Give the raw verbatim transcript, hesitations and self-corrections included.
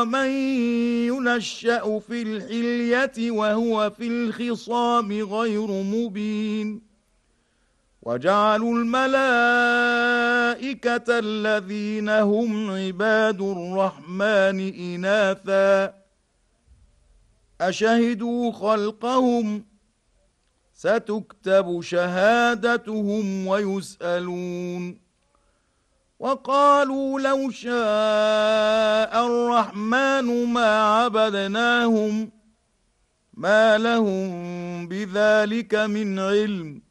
ومن ينشأ في الحلية وهو في الخصام غير مبين وجعلوا الملائكة الذين هم عباد الرحمن إناثا أشهدوا خلقهم ستكتب شهادتهم ويسألون وقالوا لو شاء الرحمن ما عبدناهم ما لهم بذلك من علم